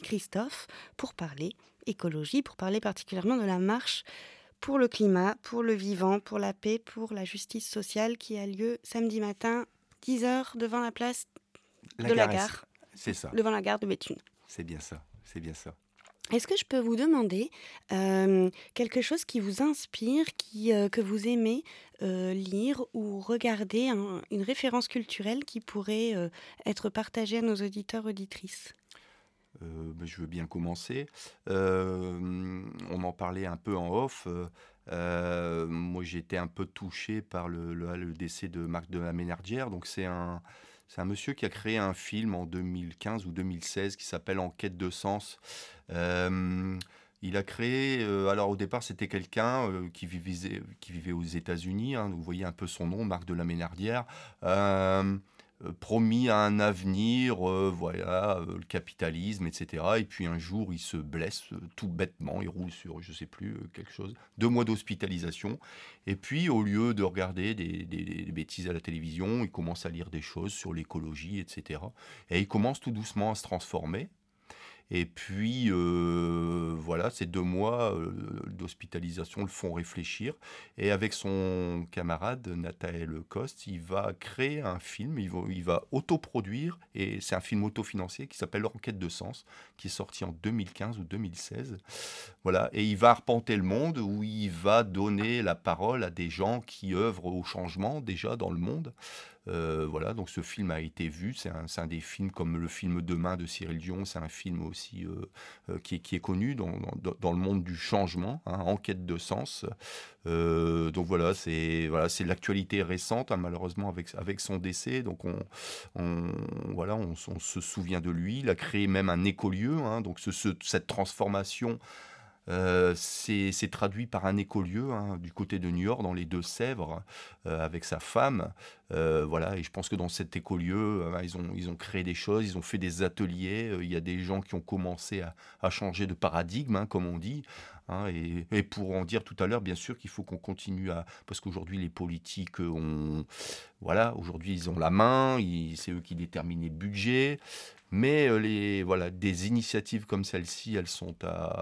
Christophe pour parler écologie, pour parler particulièrement de la marche pour le climat, pour le vivant, pour la paix, pour la justice sociale qui a lieu samedi matin, 10h devant la place de la gare, C'est ça, devant la gare de Béthune. c'est bien ça, c'est bien ça. Est-ce que je peux vous demander quelque chose qui vous inspire, que vous aimez lire ou regarder, une référence culturelle qui pourrait être partagée à nos auditeurs auditrices? Je veux bien commencer. On en parlait un peu en off. Moi, j'ai été un peu touché par le décès de Marc de la Ménardière. Donc, c'est un monsieur qui a créé un film en 2015 ou 2016 qui s'appelle En quête de sens. Il a créé, alors au départ, c'était quelqu'un qui vivait aux États-Unis. Hein. Vous voyez un peu son nom, Marc de la Ménardière. Promis à un avenir, voilà, le capitalisme, etc. Et puis un jour, il se blesse tout bêtement, il roule sur, je sais plus, quelque chose, 2 mois d'hospitalisation. Et puis, au lieu de regarder des bêtises à la télévision, il commence à lire des choses sur l'écologie, etc. Et il commence tout doucement à se transformer. Et puis, voilà, ces 2 mois d'hospitalisation le font réfléchir. Et avec son camarade, Nathael Coste, il va créer un film, il va autoproduire, et c'est un film autofinancier qui s'appelle Enquête de sens, qui est sorti en 2015 ou 2016. Voilà, et il va arpenter le monde, où il va donner la parole à des gens qui œuvrent au changement déjà dans le monde. Voilà, donc ce film a été vu. C'est un des films comme le film Demain de Cyril Dion. C'est un film aussi qui est connu dans le monde du changement, hein, Enquête de sens. Donc voilà, c'est l'actualité récente, hein, malheureusement avec son décès. Donc on se souvient de lui. Il a créé même un écolieu, hein, donc cette transformation. C'est traduit par un écolieu, hein, du côté de New York, dans les Deux-Sèvres, avec sa femme. Voilà, et je pense que dans cet écolieu, ils ont créé des choses, ils ont fait des ateliers. Il y a des gens qui ont commencé à changer de paradigme, hein, comme on dit. Hein, et pour en dire tout à l'heure, bien sûr qu'il faut qu'on continue à... Parce qu'aujourd'hui, les politiques voilà, aujourd'hui, ils ont la main, c'est eux qui déterminent les budgets. Mais voilà, des initiatives comme celle-ci, elles sont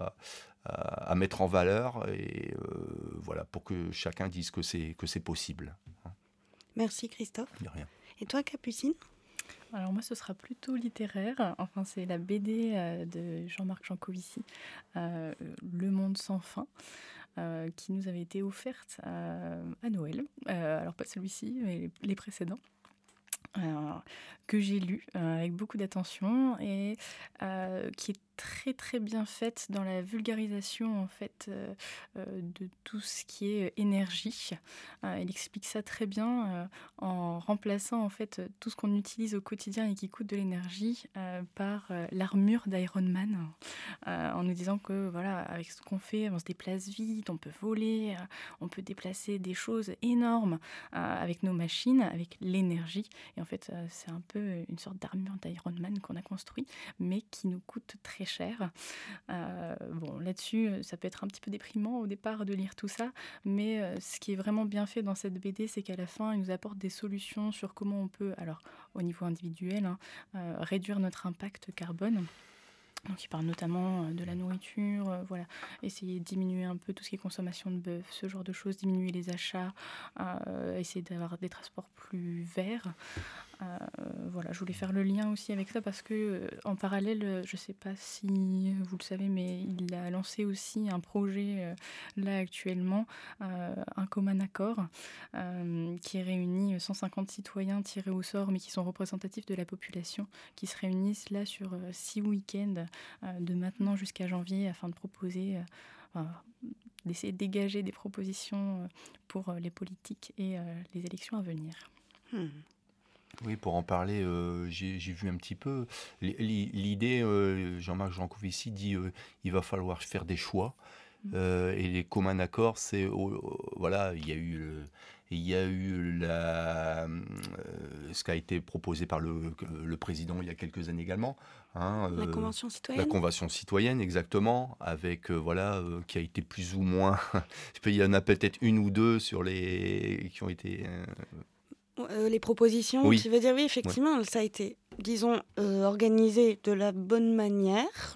à mettre en valeur, et voilà, pour que chacun dise que c'est possible. Merci Christophe. Il n'y a rien. Et toi Capucine? Alors moi, ce sera plutôt littéraire. Enfin, c'est la BD de Jean-Marc Jancovici, Le Monde sans fin, qui nous avait été offerte à Noël. Alors pas celui-ci, mais les précédents. Que j'ai lu avec beaucoup d'attention et qui est très très bien faite dans la vulgarisation en fait de tout ce qui est énergie. Il explique ça très bien en remplaçant en fait tout ce qu'on utilise au quotidien et qui coûte de l'énergie par l'armure d'Iron Man, en nous disant que voilà, avec ce qu'on fait, on se déplace vite, on peut voler, on peut déplacer des choses énormes avec nos machines, avec l'énergie. Et en fait, c'est un peu une sorte d'armure d'Iron Man qu'on a construit, mais qui nous coûte très cher. Bon, là-dessus, ça peut être un petit peu déprimant au départ de lire tout ça, mais ce qui est vraiment bien fait dans cette BD, c'est qu'à la fin, il nous apporte des solutions sur comment on peut, alors au niveau individuel, hein, réduire notre impact carbone. Donc il parle notamment de la nourriture, voilà, essayer de diminuer un peu tout ce qui est consommation de bœuf, ce genre de choses, diminuer les achats, essayer d'avoir des transports plus verts. Voilà, je voulais faire le lien aussi avec ça parce que en parallèle, je ne sais pas si vous le savez, mais il a lancé aussi un projet là actuellement, un commun accord, qui réunit 150 citoyens tirés au sort, mais qui sont représentatifs de la population, qui se réunissent là sur 6 week-ends de maintenant jusqu'à janvier afin de proposer, d'essayer de dégager des propositions pour les politiques et les élections à venir. Oui, pour en parler, j'ai vu un petit peu. L'idée, Jean-Marc Jancovici dit il va falloir faire des choix. Et les communs accords, c'est voilà, il y a eu ce qui a été proposé par le président il y a quelques années également, hein, La Convention la citoyenne? convention citoyenne, exactement, avec voilà, qui a été plus ou moins. Il y en a peut-être une ou deux sur les qui ont été. Les propositions, Oui, tu veux dire, oui, ouais, effectivement, ça a été, disons, organisé de la bonne manière,